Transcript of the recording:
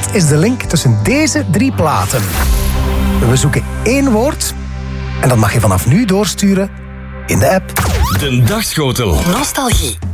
Wat is de link tussen deze 3 platen? We zoeken 1 woord en dat mag je vanaf nu doorsturen in de app. De Dagschotel. Nostalgie.